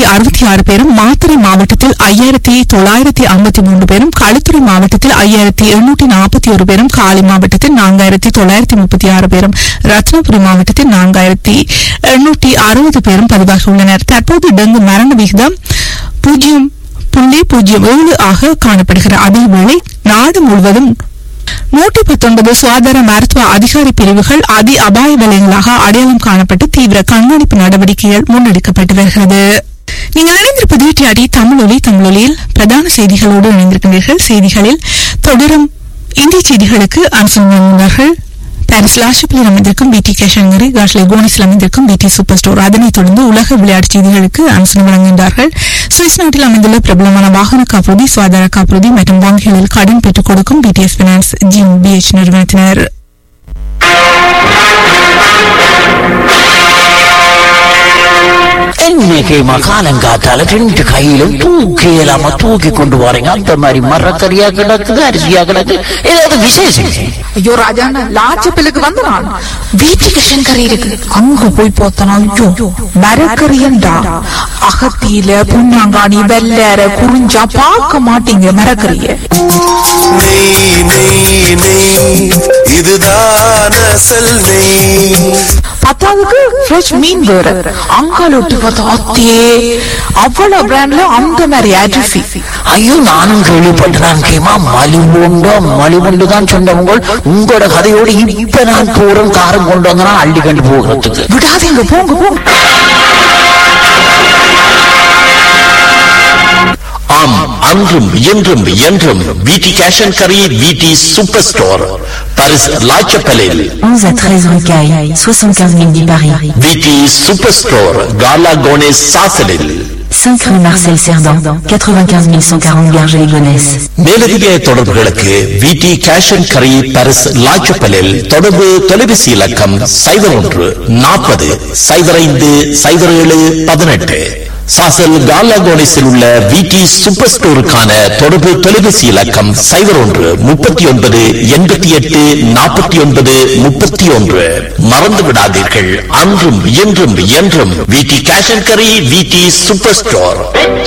1066 பேரும், மாத்தறை மாவட்டத்தில் 5953 பேரும், களுத்துறை மாவட்டத்தில் 5741 பேரும், காலி மாவட்டத்தில் 4936 பேரும், ரத்னபுரி மாவட்டத்தில் 4860 பேரும் பதிவாகியுள்ளனர். தற்போது டெங்கு மரண விகிதம் 0.07 ஆக காணப்படுகிறது. அதேவேளை நாடு முழுவதும் 119 சுகாதார மருத்துவ அதிகாரி பிரிவுகள் அதி அபாய வலயங்களாக அடையாளம் காணப்பட்டு தீவிர கண்காணிப்பு நடவடிக்கைகள் முன்னெடுக்கப்பட்டு வருகிறது. நீங்கள் இணைந்திருப்பது டிஆர்டி தமிழொலியில் பிரதான செய்திகளோடு இணைந்திருக்கின்றீர்கள். செய்திகளில் தொடரும் இந்திய செய்திகளுக்கு அனுசரிப்பாளர்கள் பாரிஸ் லாஷப்பிலில் அமைந்திருக்கும் பிடி கேஷங்கரி, காஷ்லே கோனிஸில் அமைந்திருக்கும் பிடி சூப்பர் ஸ்டோர். அதனைத் தொடர்ந்து உலக விளையாட்டு செய்திகளுக்கு அனுசரணை வழங்குகின்றார்கள் சுவிஸ் நாட்டில் அமைந்துள்ள பிரபலமான வாகன காப்புறுதி, சுகாதார காப்புறுதி மற்றும் வங்கிகளில் கடன் பெற்றுக் கொடுக்கும் பிடிஎஸ் பைனான்ஸ் GmbH நிறுவனத்தினர். இன்னைக்கு மகாலங்காத்தால 2 கையிலும் தூக்கியலாம தூக்கி கொண்டு வரீங்க. அந்த மாதிரி மரக்கறியா கிடக்குது, அரிசியா கிடக்கு, ஏதாவது விசேஷம்? ஐயோ ராஜாண்ணா, லாச்சப்பிலுக்கு வந்து நான் வீட்டுக்கு கறி இருக்கு, அங்க போய் பார்த்தனா ஐயோ மரக்கறியண்டா. அகத்தியில புண்ணாங்காணி வெள்ளற குறிஞ்சா பார்க்க மாட்டீங்க மரக்கறிய. இதுதான் அசல் நெய். பத்தாவதுக்கு ஃப்ரெஷ் மீன் வேற, அங்காலோட்டு பார்த்தா அத்தியே அவ்வளவு பிராண்ட்ல அந்த மாதிரி அரிசி. ஐயோ நானும் கேள்விப்பட்டேன். கேமா மலிமுண்டு தான் சொன்னவங்க. உங்களோட கதையோடு இப்ப நான் போறோம் காரம் கொண்டு வந்தா அள்ளி கண்டு போகிறதுக்கு விடாதீங்க, போங்க போங்க. ஆம், அன்றும் இன்றும் என்றும் விடி கேஷ் அண்ட் கரி, விடி சூப்பர் ஸ்டோர், பாரிஸ் லாச்சப்பலில் 11 à 13 rue Caille, 75 000 Paris. விடி சூப்பர் ஸ்டோர், காலா கோனேஸ் சாசலில் 5 rue Marcel Cerdan, 95 140 Garges-les-Gonesse. மேலதிக தொடர்புகளுக்கு விடி கேஷ் அண்ட் கரி, பாரிஸ் லாச்சப்பலில் தொடர்பு தொலைபேசி இலக்கம் 01 40 05 07 18. சாசல் காலாகோனிஸில் உள்ள விடி சூப்பர் ஸ்டோருக்கான தொடர்பு தொலைபேசி இலக்கம் 01 39 88 49 31. மறந்து விடாதீர்கள், அன்றும் இன்றும் என்றும் விடி கேஷ் அண்ட் கரி, விடி சூப்பர் ஸ்டோர்.